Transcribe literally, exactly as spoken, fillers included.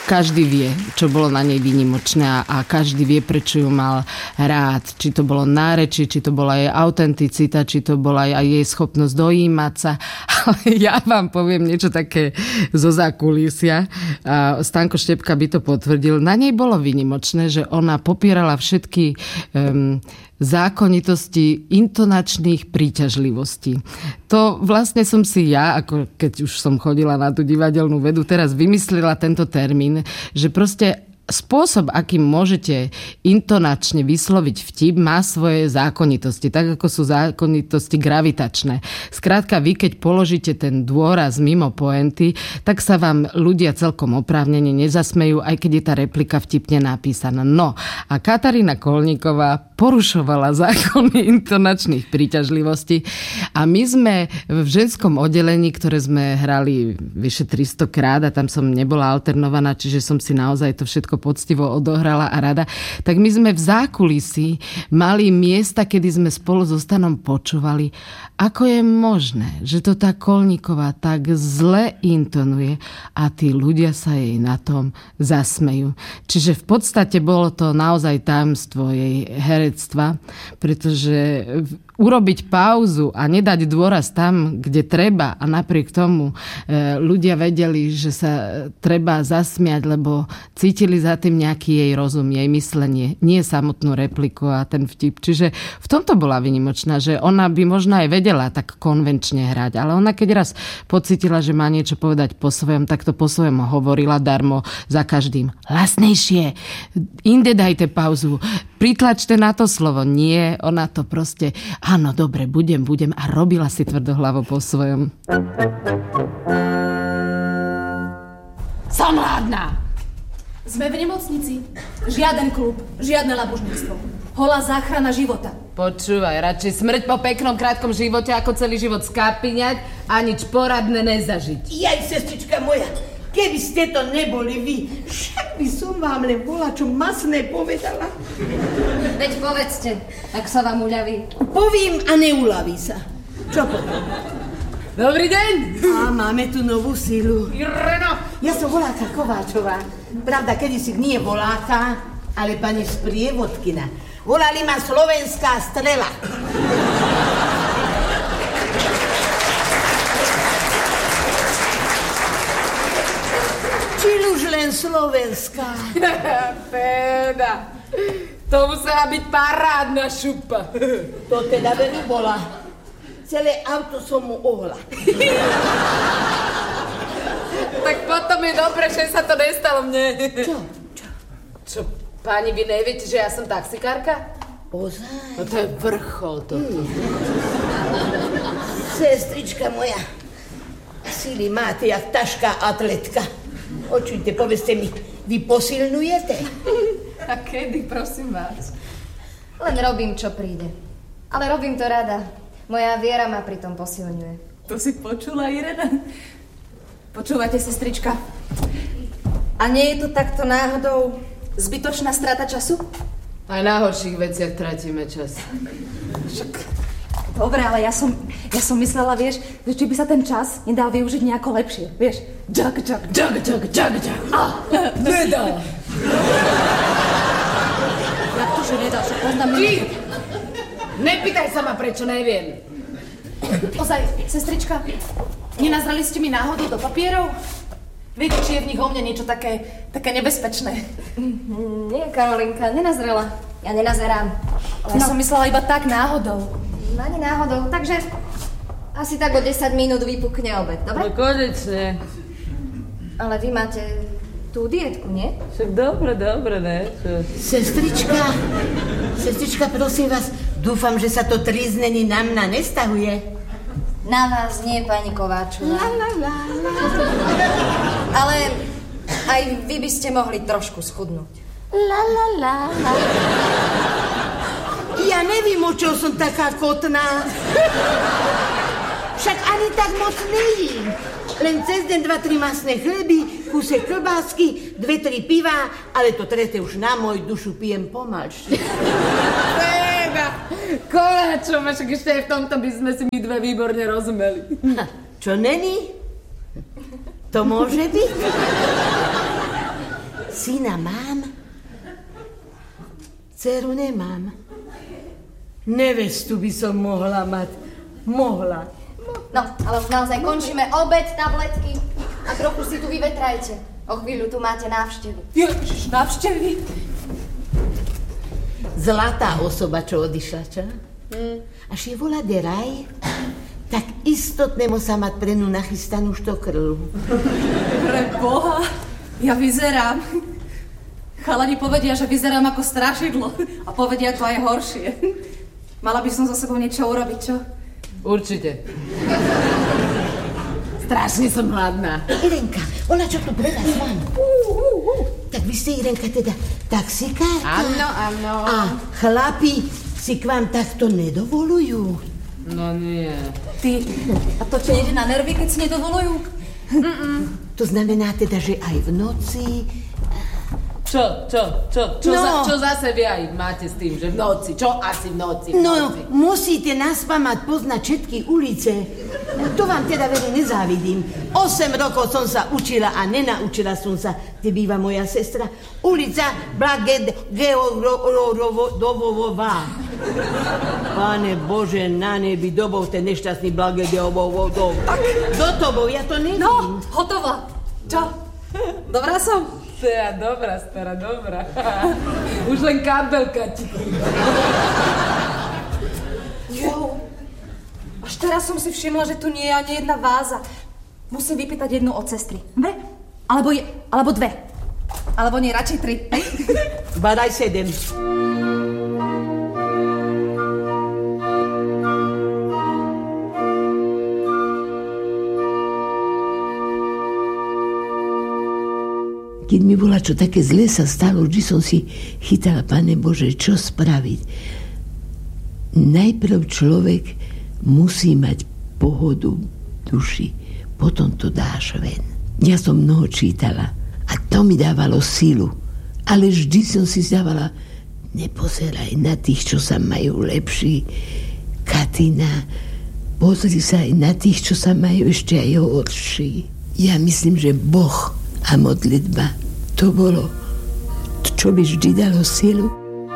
každý vie, čo bolo na nej výnimočné a, a každý vie, prečo ju mal rád. Či to bolo náreči, či to bola jej autenticita, či to bola aj jej schopnosť dojímať sa. Ale ja vám poviem niečo také zo zákulisia. A Stanko Štepka by to potvrdil. Na nej bolo výnimočné, že ona popierala všetky um, zákonitosti intonačných príťažlivostí. To vlastne som si ja, ako keď už som chodila na tú divadelnú vedu, teraz vymyslila tento termín, že proste spôsob, akým môžete intonačne vysloviť vtip, má svoje zákonitosti, tak ako sú zákonitosti gravitačné. Skrátka, vy keď položíte ten dôraz mimo poenty, tak sa vám ľudia celkom oprávnene nezasmejú, aj keď je tá replika vtipne napísaná. No a Katarína Kolníková porušovala zákony intonačných príťažlivostí a my sme v ženskom oddelení, ktoré sme hrali vyše tristo krát a tam som nebola alternovaná, čiže som si naozaj to všetko poctivo odohrala a rada, tak my sme v zákulisí mali miesta, kedy sme spolu so Stanom počúvali, ako je možné, že to tá Kolníková tak zle intonuje a tí ľudia sa jej na tom zasmejú. Čiže v podstate bolo to naozaj tajomstvo jej herectva, pretože urobiť pauzu a nedať dôraz tam, kde treba a napriek tomu e, ľudia vedeli, že sa treba zasmiať, lebo cítili za tým nejaký jej rozum, jej myslenie, nie samotnú repliku a ten vtip. Čiže v tomto bola výnimočná, že ona by možno aj vedela tak konvenčne hrať, ale ona keď raz pocítila, že má niečo povedať po svojom, tak to po svojom hovorila darmo za každým. Hlasnejšie, inde dajte pauzu, pritlačte na to slovo. Nie, ona to proste, áno, dobre, budem, budem a robila si tvrdohlavo po svojom. Som hladná! Sme v nemocnici. Žiaden klub, žiadne labužníctvo. Holá záchrana života. Počúvaj, radšej smrť po peknom krátkom živote, ako celý život skápiňať a nič poradné nezažiť. Jaj, sestrička moja, keby ste to neboli vy, však by som vám len volačo masné povedala. Veď povedzte, ak sa vám uľaví. Povím a neulaví sa. Čo potom? Dobrý deň! A máme tu novú sílu. Ireno! Ja som Voláka Kováčová. Pravda, kedysi nie Voláka, ale pani sprievodkina. Volali ma Slovenská strela. Čiže už len Slovenská. Péda, to musela byť parádna šupa. To teda veru bola. Celé auto som mu ohla. Tak potom je dobre, že sa to nestalo mne. Čo? Čo? Čo, páni, vy neviete, že ja som taxikárka? Ozaj? No to je vrchol toto. Hmm. Sestrička moja, síly máte jak taška atletka. Očujte, povedzte mi, vy posilňujete? A kedy, prosím vás? Len robím, čo príde. Ale robím to rada. Moja viera ma pritom posilňuje. To si počula, Irena? Počúvate, sestrička? A nie je to takto náhodou zbytočná strata času? Aj na horších veciach tratíme čas. Však... Dobre, ale ja som, ja som myslela, vieš, že či by sa ten čas nedal využiť nejako lepšie, vieš? Džak, džak, džak, džak, džak, džak. Ah, nedal. Jak to, že nedal, že poznám... Ty! Nepýtaj sa ma, prečo neviem. Ozaj, sestrička, nenazrali ste mi náhodou do papierov? Viete, či je v nich o mne niečo také, také nebezpečné? Nie, Karolinka, nenazrela. Ja nenazerám. Ale ja no. som myslela iba tak náhodou. Ani náhodou, takže asi tak o desať minút vypukne obed, dobre? No konečne. Ale vy máte tú dietku, nie? Však dobre, dobre, ne? Sestrička, sestrička, prosím vás, dúfam, že sa to tríznenie na mňa nestahuje. Na vás nie, pani Kováčová. La, la, la, la. Ale aj vy by ste mohli trošku schudnúť. La, la, la, la. Ja nevím, o čo som taká kotná. Však ani tak moc nejím. Len cez deň dva, tri masné chleby, kúsek klobásky, dve, tri piva, ale to tretie už na môj dušu pijem pomalšie. Péda, Kováčová, však ešte aj v tomto by sme si my dve výborne rozumeli. Ha, čo není? To môže byť? Syna mám, dceru nemám. Nevestu by som mohla mať. Mohla. No, ale už naozaj končíme obed, tabletky a trochu si tu vyvetrajte. O chvíľu tu máte návštevu. Ježiš, návštevy? Zlatá osoba, čo odišla, čo? Mm. Až je volá deraj, tak istotnému sa mať pre ňu nachystanú štokrlu. Pre Boha, ja vyzerám. Chalani povedia, že vyzerám ako strašidlo a povedia to aj horšie. Mala by som so sebou niečo urobiť, čo? Určite. Strašne som hladná. Irenka, ona čo tu pre vás mám? Uh, uh, uh. Tak vy ste, Irenka, teda taxikárka? Áno, áno. A chlapi si k vám takto nedovolujú? No nie. Ty, a to čo, nejde na nervy, keď si nedovolujú? Mm-mm. To znamená teda, že aj v noci... Čo, čo, čo, čo, no. za, čo zase vy aj máte s tým, že v noci? Čo asi v noci? V no, noci? musíte naspamať poznať všetky ulice. To vám teda veľmi nezávidím. Osem rokov som sa učila a nenaučila som sa, kde býva moja sestra. Ulica Blagedovodová. Pane Bože, na nebi, dobov ten nešťastný Blagedovodov. Do tobou, ja to nevím. No, hotovo. Čo? Dobrá som? Teda, dobrá, stará, dobrá. Už len kabelka ti. Jo. Až teraz som si všimla, že tu nie je ani jedna váza. Musím vypýtať jednu od sestry. Dobre? Alebo, je, alebo dve. Alebo nie, radšej tri. Badaj sedem. Keď mi bola čo také zlé sa stalo, vždy som si chytala, Pane Bože, čo spraviť. Najprv človek musí mať pohodu v duši, potom to dáš ven. Ja som mnoho čítala a to mi dávalo silu, ale vždy som si zdávala, nepozeraj na tých, čo sa majú lepší. Katina, pozri sa aj na tých, čo sa majú ešte aj horší. Ja myslím, že Boh a modlitba, to bolo, čo by vždy dalo silu.